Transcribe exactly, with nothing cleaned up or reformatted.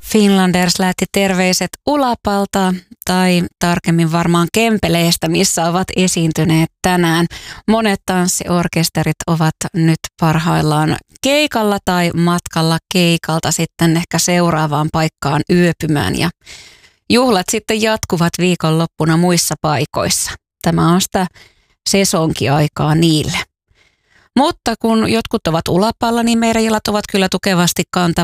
Finlanders lähetti terveiset Ulapalta, tai tarkemmin varmaan Kempeleestä, missä ovat esiintyneet tänään. Monet tanssiorkesterit ovat nyt parhaillaan keikalla tai matkalla keikalta sitten ehkä seuraavaan paikkaan yöpymään. Ja juhlat sitten jatkuvat viikonloppuna muissa paikoissa. Tämä on sitä sesonkiaikaa niille. Mutta kun jotkut ovat Ulapalla, niin meidän illat ovat kyllä tukevasti kantavat